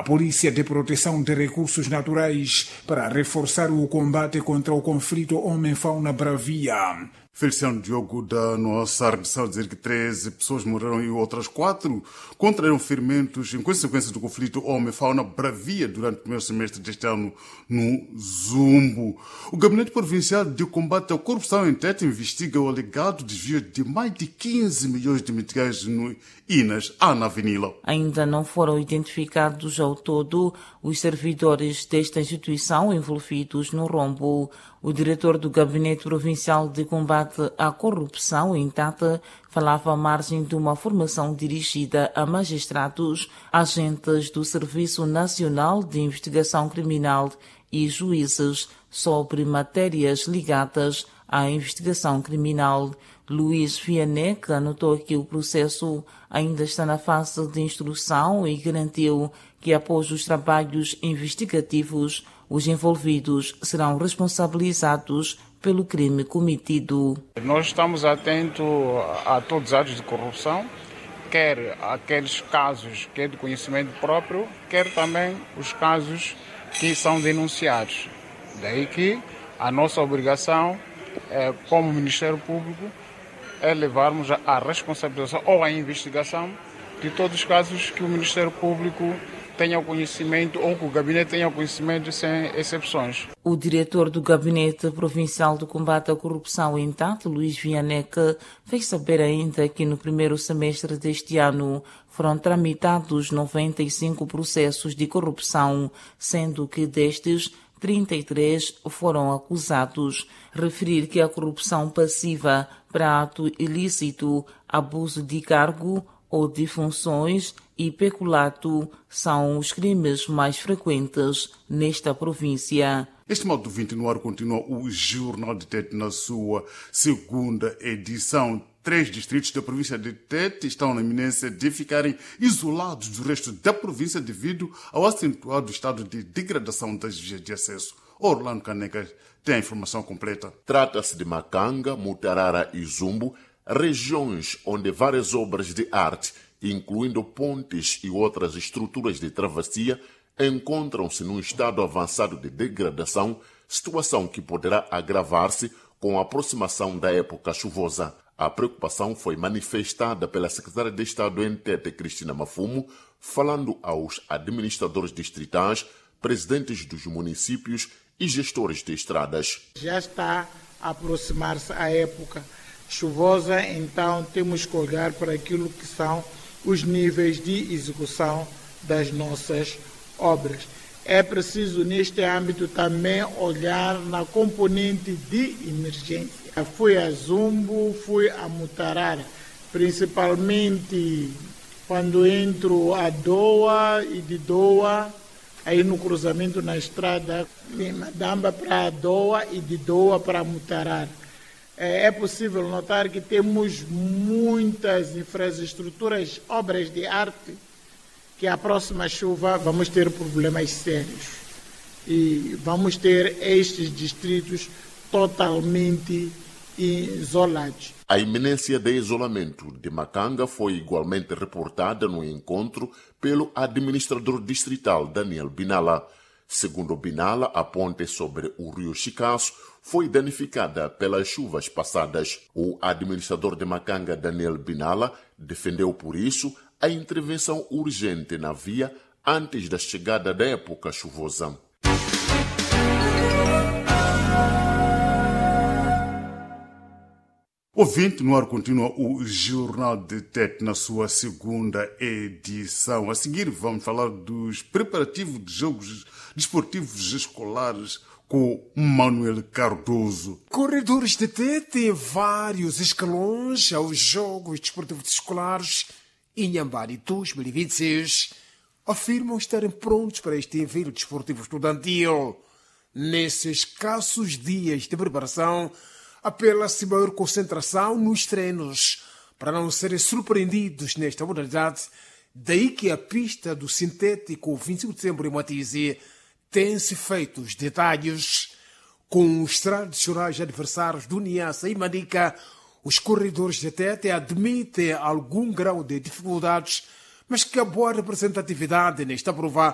Polícia de Proteção de Recursos Naturais para reforçar o combate contra o conflito homem-fauna Bravia. Feliciano Diogo, da nossa redação, dizer que 13 pessoas morreram e outras 4 contraíram ferimentos em consequência do conflito homem-fauna Bravia durante o primeiro semestre deste ano no Zumbo. O Gabinete Provincial de Combate à Corrupção em Tete investiga o alegado desvio de mais de 15 milhões de meticais no Inas, na Avenida. Ainda não foram identificados ao todo os servidores desta instituição envolvidos no rombo. O diretor do Gabinete Provincial de Combate à Corrupção, em Tete, falava à margem de uma formação dirigida a magistrados, agentes do Serviço Nacional de Investigação Criminal e juízes sobre matérias ligadas à investigação criminal. Luís Vianney anotou que o processo ainda está na fase de instrução e garantiu que, após os trabalhos investigativos, os envolvidos serão responsabilizados pelo crime cometido. Nós estamos atentos a todos os atos de corrupção, quer aqueles casos que é de conhecimento próprio, quer também os casos que são denunciados. Daí que a nossa obrigação, como Ministério Público, é levarmos a responsabilização ou a investigação de todos os casos que o Ministério Público tenha o conhecimento ou que o Gabinete tenha o conhecimento, sem exceções. O diretor do Gabinete Provincial de Combate à Corrupção em Tete, Luís Vianney, fez saber ainda que no primeiro semestre deste ano foram tramitados 95 processos de corrupção, sendo que destes 33 foram acusados. Referir que a corrupção passiva para ato ilícito, abuso de cargo ou de funções e peculato são os crimes mais frequentes nesta província. Este modo 20 no ar continua o Jornal de Tete na sua segunda edição. 3 distritos da província de Tete estão na iminência de ficarem isolados do resto da província devido ao acentuado estado de degradação das vias de acesso. Orlando Caneca tem a informação completa. Trata-se de Macanga, Mutarara e Zumbo, regiões onde várias obras de arte, incluindo pontes e outras estruturas de travessia, encontram-se num estado avançado de degradação, situação que poderá agravar-se com a aproximação da época chuvosa. A preocupação foi manifestada pela secretária de Estado em Tete, Cristina Mafumo, falando aos administradores distritais, presidentes dos municípios e gestores de estradas. Já está a aproximar-se a época chuvosa, então temos que olhar para aquilo que são os níveis de execução das nossas obras. É preciso, neste âmbito, também olhar na componente de emergência. Fui a Zumbo, fui a Mutarara, principalmente quando entro a Doa e de Doa, aí no cruzamento na estrada, de Madamba para Doa e de Doa para Mutarara. É possível notar que temos muitas infraestruturas, obras de arte, que a próxima chuva vamos ter problemas sérios. E vamos ter estes distritos totalmente isolados. A iminência de isolamento de Macanga foi igualmente reportada no encontro pelo administrador distrital Daniel Binala. Segundo Binala, a ponte sobre o rio Chicasso foi danificada pelas chuvas passadas. O administrador de Macanga, Daniel Binala, defendeu por isso a intervenção urgente na via antes da chegada da época chuvosa. Ouvinte, no ar continua o Jornal de Tete na sua segunda edição. A seguir vamos falar dos preparativos de jogos desportivos escolares com Manuel Cardoso. Corredores de Tete têm vários escalões aos jogos desportivos escolares. Inhambane 2026 afirmam estarem prontos para este evento desportivo estudantil. Nesses escassos dias de preparação, apela-se maior concentração nos treinos para não serem surpreendidos nesta modalidade. Daí que a pista do sintético 25 de setembro em Matize tem-se feito os detalhes. Com os tradicionais adversários do Niassa e Manica, os corredores de Tete admitem algum grau de dificuldades, mas que a boa representatividade nesta prova